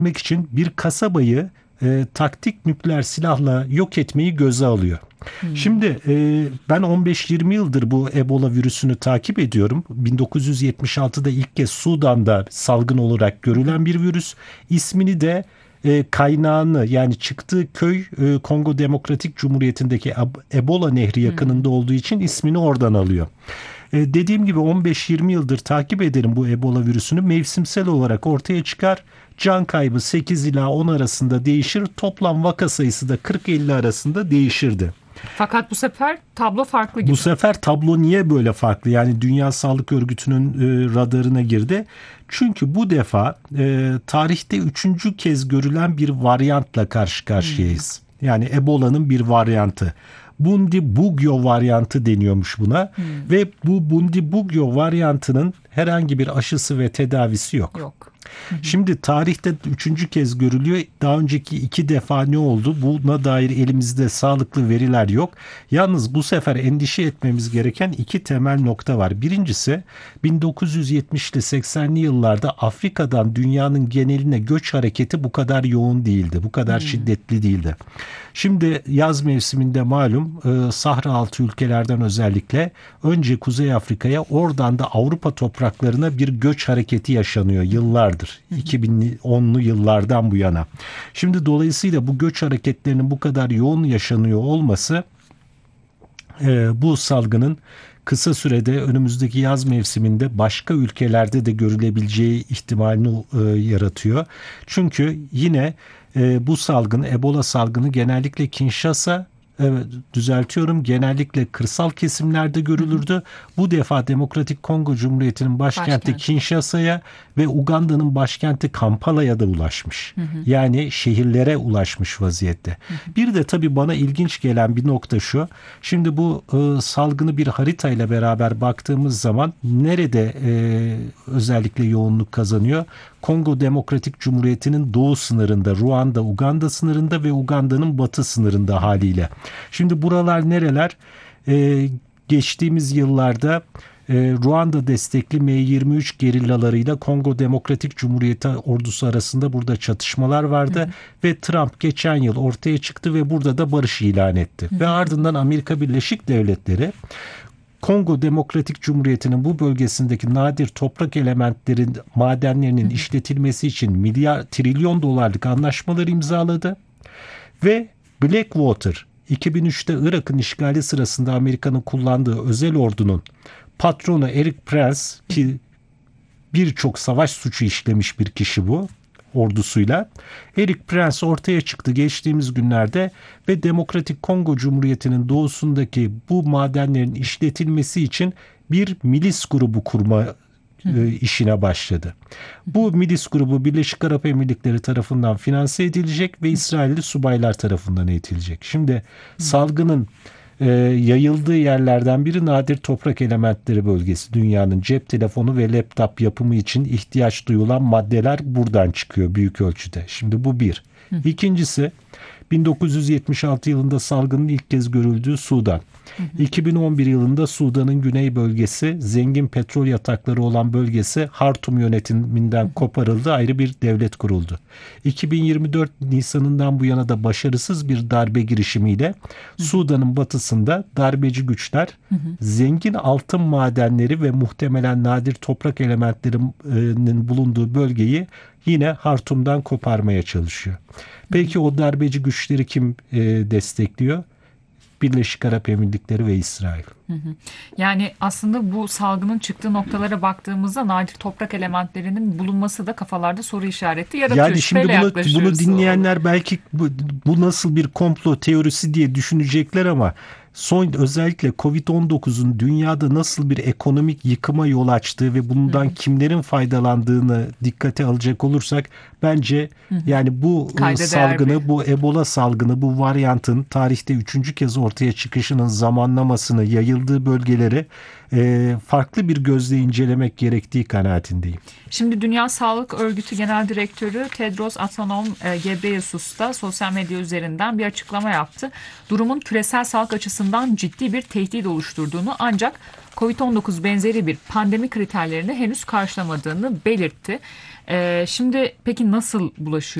için bir kasabayı taktik nükleer silahla yok etmeyi göze alıyor. Şimdi ben 15-20 yıldır bu Ebola virüsünü takip ediyorum. 1976'da ilk kez Sudan'da salgın olarak görülen bir virüs. İsmini de kaynağını, yani çıktığı köy Kongo Demokratik Cumhuriyeti'ndeki Ebola Nehri yakınında olduğu için ismini oradan alıyor. Dediğim gibi 15-20 yıldır takip ederim bu Ebola virüsünü. Mevsimsel olarak ortaya çıkar. Can kaybı 8 ila 10 arasında değişir. Toplam vaka sayısı da 40-50 arasında değişirdi. Fakat bu sefer tablo farklı gibi. Bu sefer tablo niye böyle farklı? Yani Dünya Sağlık Örgütü'nün radarına girdi. Çünkü bu defa tarihte 3. kez görülen bir varyantla karşı karşıyayız. Yani Ebola'nın bir varyantı. Bundibugyo varyantı deniyormuş buna. Ve bu Bundibugyo varyantının herhangi bir aşısı ve tedavisi yok. Yok. Şimdi tarihte 3. kez görülüyor. Daha önceki 2 defa ne oldu? Buna dair elimizde sağlıklı veriler yok. Yalnız bu sefer endişe etmemiz gereken 2 temel nokta var. Birincisi 1970'li 80'li yıllarda Afrika'dan dünyanın geneline göç hareketi bu kadar yoğun değildi. Bu kadar şiddetli değildi. Şimdi yaz mevsiminde malum Sahra altı ülkelerden özellikle önce Kuzey Afrika'ya, oradan da Avrupa topraklarına bir göç hareketi yaşanıyor yıllardır. 2010'lu yıllardan bu yana. Şimdi dolayısıyla bu göç hareketlerinin bu kadar yoğun yaşanıyor olması bu salgının kısa sürede önümüzdeki yaz mevsiminde başka ülkelerde de görülebileceği ihtimalini yaratıyor. Çünkü yine bu salgın, Ebola salgını genellikle genellikle kırsal kesimlerde görülürdü. Bu defa Demokratik Kongo Cumhuriyeti'nin başkenti Kinshasa'ya ve Uganda'nın başkenti Kampala'ya da ulaşmış. Yani şehirlere ulaşmış vaziyette. Bir de tabii bana ilginç gelen bir nokta şu. Şimdi bu salgını bir haritayla beraber baktığımız zaman nerede özellikle yoğunluk kazanıyor? Kongo Demokratik Cumhuriyeti'nin doğu sınırında, Ruanda, Uganda sınırında ve Uganda'nın batı sınırında haliyle. Şimdi buralar nereler? Geçtiğimiz yıllarda Ruanda destekli M23 gerillalarıyla Kongo Demokratik Cumhuriyeti ordusu arasında burada çatışmalar vardı. Ve Trump geçen yıl ortaya çıktı ve burada da barış ilan etti. Ve ardından Amerika Birleşik Devletleri Kongo Demokratik Cumhuriyeti'nin bu bölgesindeki nadir toprak elementlerin madenlerinin işletilmesi için trilyon dolarlık anlaşmalar imzaladı. Ve Blackwater 2003'te Irak'ın işgali sırasında Amerika'nın kullandığı özel ordunun patronu Eric Prince, ki birçok savaş suçu işlemiş bir kişi bu ordusuyla. Eric Prince ortaya çıktı geçtiğimiz günlerde ve Demokratik Kongo Cumhuriyeti'nin doğusundaki bu madenlerin işletilmesi için bir milis grubu kurma işine başladı. Bu milis grubu Birleşik Arap Emirlikleri tarafından finanse edilecek ve İsrailli subaylar tarafından eğitilecek. Şimdi salgının yayıldığı yerlerden biri nadir toprak elementleri bölgesi. Dünyanın cep telefonu ve laptop yapımı için ihtiyaç duyulan maddeler buradan çıkıyor büyük ölçüde. Şimdi bu bir. İkincisi 1976 yılında salgının ilk kez görüldüğü Sudan. 2011 yılında Sudan'ın güney bölgesi, zengin petrol yatakları olan bölgesi Hartum yönetiminden koparıldı, ayrı bir devlet kuruldu. 2024 Nisan'ından bu yana da başarısız bir darbe girişimiyle Sudan'ın batısında darbeci güçler zengin altın madenleri ve muhtemelen nadir toprak elementlerinin bulunduğu bölgeyi yine Hartum'dan koparmaya çalışıyor. Peki o darbeci güçleri kim destekliyor? Birleşik Arap Emirlikleri ve İsrail. Yani aslında bu salgının çıktığı noktalara baktığımızda nadir toprak elementlerinin bulunması da kafalarda soru işareti yaratıyor. Yani şimdi bunu dinleyenler belki bu nasıl bir komplo teorisi diye düşünecekler ama özellikle Covid-19'un dünyada nasıl bir ekonomik yıkıma yol açtığı ve bundan kimlerin faydalandığını dikkate alacak olursak bence yani bu salgını, bu Ebola salgını, bu varyantın tarihte 3. kez ortaya çıkışının zamanlamasını, yayılmasını yayıldığı bölgeleri farklı bir gözle incelemek gerektiği kanaatindeyim. Şimdi Dünya Sağlık Örgütü Genel Direktörü Tedros Adhanom Ghebreyesus da sosyal medya üzerinden bir açıklama yaptı. Durumun küresel sağlık açısından ciddi bir tehdit oluşturduğunu, ancak Covid-19 benzeri bir pandemi kriterlerini henüz karşılamadığını belirtti. Şimdi peki nasıl bulaşıyor